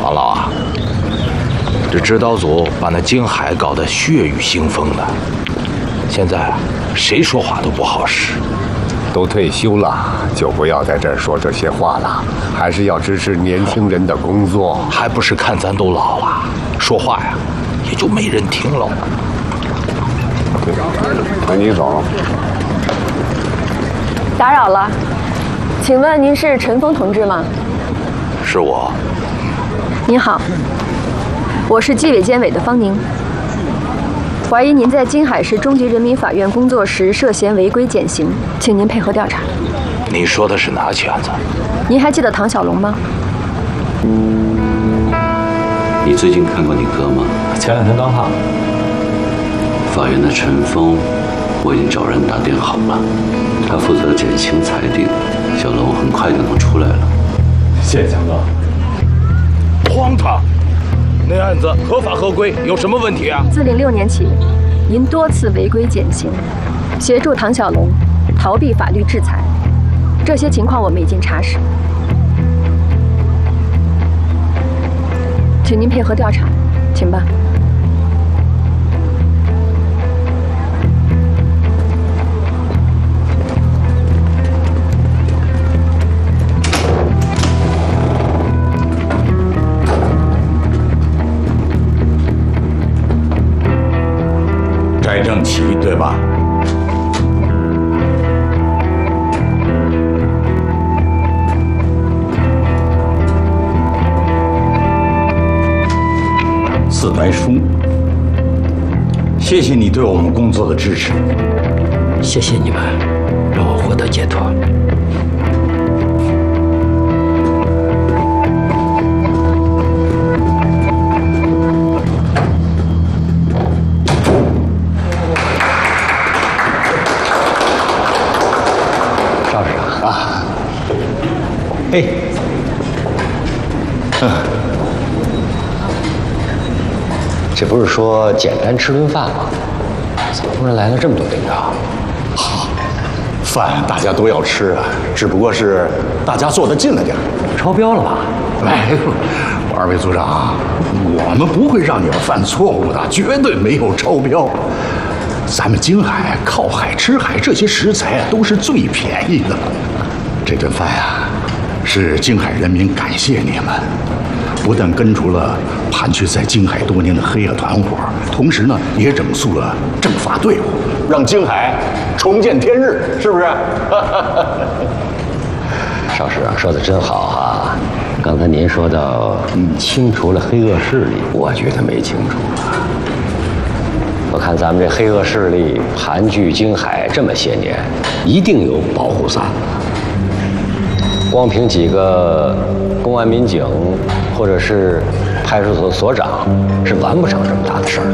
王老啊，这指导组把那京海搞得血雨腥风的，现在啊，谁说话都不好使。 都退休了，就不要在这儿说这些话了，还是要支持年轻人的工作。 还不是看咱都老了，说话呀，也就没人听了。 那你走。 打扰了，请问您是陈峰同志吗？ 是我。 您好，我是纪委监委的方宁。怀疑您在京海市中级人民法院工作时涉嫌违规减刑，请您配合调查。 你说的是哪圈子？ 您还记得唐小龙吗？ 你最近看过你哥吗？ 前2天刚看。 法院的陈峰，我已经找人打点好了，他负责减轻裁定，小龙很快就能出来了。 谢谢强哥。 荒唐！那案子合法合规，有什么问题啊？ 自06年起，您多次违规减刑，协助唐小龙逃避法律制裁，这些情况我们已经查实，请您配合调查，请吧。 翟正奇，对吧？自白书，谢谢你对我们工作的支持。 谢谢你们，让我获得解脱。 哎， 这不是说简单吃顿饭吗？怎么忽然来了这么多领导？ 好，饭大家都要吃啊，只不过是大家做的近了点。 超标了吧？ 哎，二位组长，我们不会让你们犯错误的，绝对没有超标。咱们京海靠海吃海，这些食材都是最便宜的。这顿饭呀，是京海人民感谢你们，不但根除了盘踞在京海多年的黑恶团伙，同时呢，也整肃了政法队伍，让京海重见天日，是不是？ 邵市长说的真好啊！刚才您说到清除了黑恶势力，我觉得没清除。我看咱们这黑恶势力盘踞京海这么些年，一定有保护伞。光凭几个公安民警或者是派出所所长是完不成这么大的事儿。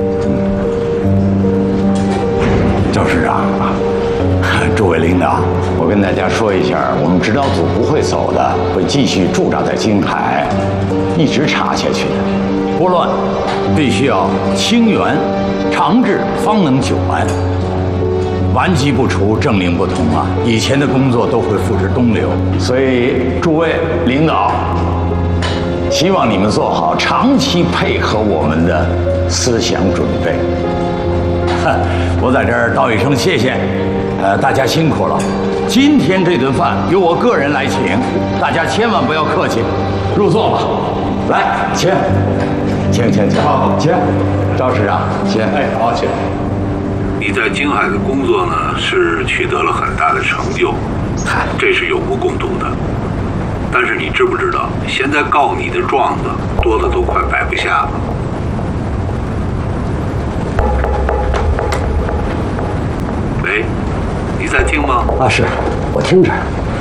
赵市长，诸位领导，我跟大家说一下，我们指导组不会走的，会继续驻扎在京海，一直查下去的。拨乱，必须要清源，长治方能久安。顽疾不除，政令不同啊！以前的工作都会付之东流，所以诸位领导，希望你们做好长期配合我们的思想准备。我在这儿道一声谢谢，大家辛苦了。今天这顿饭由我个人来请，大家千万不要客气，入座吧。来，请，好，请，赵市长，请，哎，好，请。 你在京海的工作呢，是取得了很大的成就，这是有目共睹的。但是你知不知道，现在告你的状子多的都快摆不下了。喂，你在听吗？ 啊，是，我听着。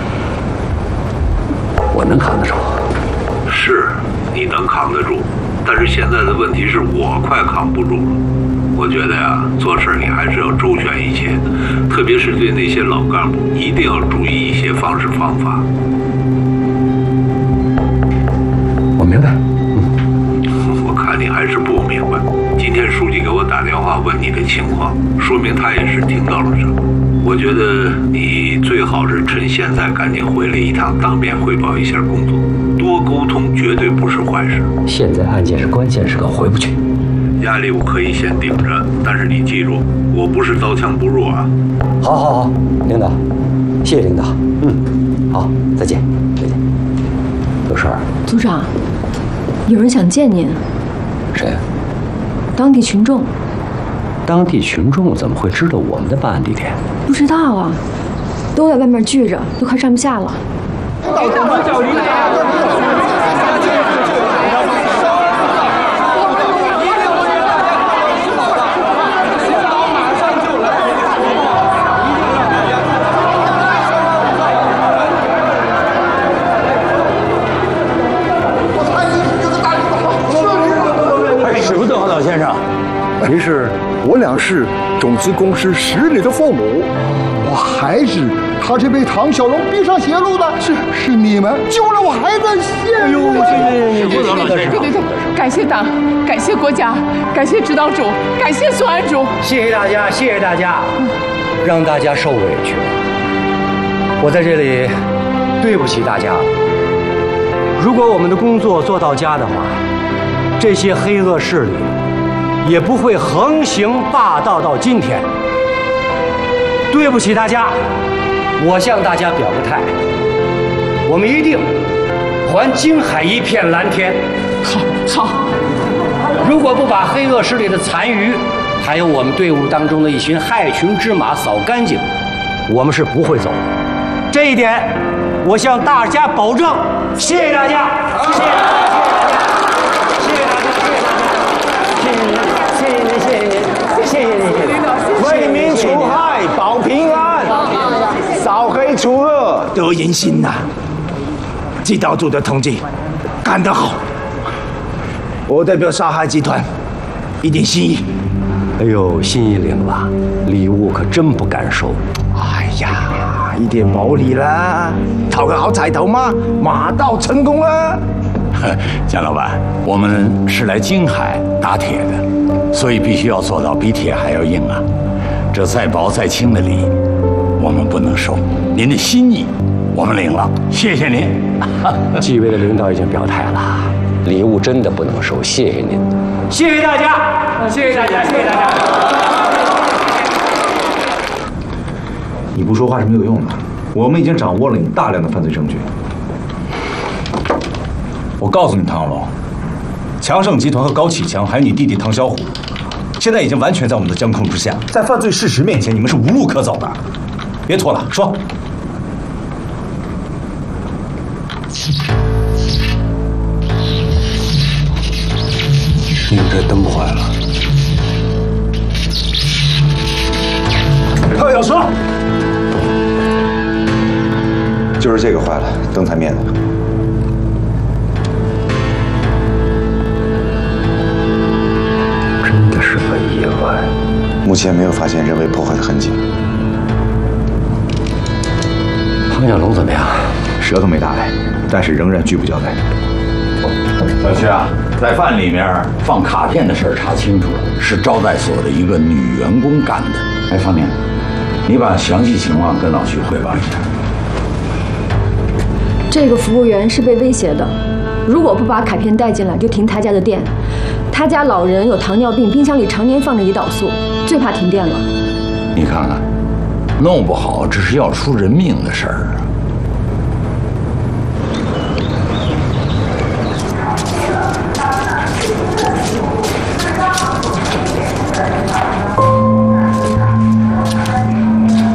我能扛得住。 是，你能扛得住，但是现在的问题是我快扛不住了。我觉得呀，做事你还是要周全一些，特别是对那些老干部，一定要注意一些方式方法。 我明白。 我看你还是不明白。今天书记给我打电话问你的情况，说明他也是听到了什么。 我觉得你最好是趁现在赶紧回来一趟，当面汇报一下工作，多沟通绝对不是坏事。 现在案件是关键时刻，回不去。 压力我可以先顶着，但是你记住，我不是刀枪不入啊。 好，领导，谢谢领导。好，再见。有事儿？ 组长，有人想见您。 谁？ 当地群众。 当地群众怎么会知道我们的办案地点？ 不知道啊，都在外面聚着，都快站不下了。 使不得，老先生。 您是我俩是种子公司10里的父母，我孩子他是被唐小龙逼上邪路的，是你们救了我孩子，谢谢。 使不得，老先生。 对，感谢党，感谢国家，感谢指导组，感谢所案组。 谢谢大家，让大家受委屈了。我在这里对不起大家。如果我们的工作做到家的话，这些黑恶势力也不会横行霸道到今天。对不起大家，我向大家表个态，我们一定还京海一片蓝天。 好。 如果不把黑恶势力的残余，还有我们队伍当中的一群害群之马扫干净，我们是不会走的。这一点，我向大家保证。谢谢大家，谢谢大家。 为民除害，保平安，扫黑除恶，得人心呐！指导组的同志干得好，我代表杀害集团一点心意。 哎呦，心意领了，礼物可真不敢收。 哎呀，一点毛利啦，讨个好彩头嘛，马到成功了。 蒋老板，我们是来京海打铁的，所以必须要做到比铁还要硬啊！这再薄再轻的礼，我们不能收。您的心意，我们领了，谢谢您。 纪委的领导已经表态了，礼物真的不能收，谢谢您，谢谢大家，谢谢大家。 你不说话是没有用的，我们已经掌握了你大量的犯罪证据。我告诉你，唐小龙，强盛集团和高启强，还有你弟弟唐小虎，现在已经完全在我们的监控之下，在犯罪事实面前，你们是无路可走的。别拖了，说。 你们这灯坏了。 他要说， 就是这个坏了，灯才灭的。 真的是个意外。 目前没有发现人为破坏的痕迹。 唐小龙怎么样？ 舌头没大碍，但是仍然拒不交代。 小徐啊，在饭里面放卡片的事儿查清楚了，是招待所的一个女员工干的。哎，方宁，你把详细情况跟老徐汇报一下。 这个服务员是被威胁的，如果不把卡片带进来，就停他家的店。他家老人有糖尿病，冰箱里常年放着胰岛素，最怕停电了。 你看看，弄不好这是要出人命的事儿。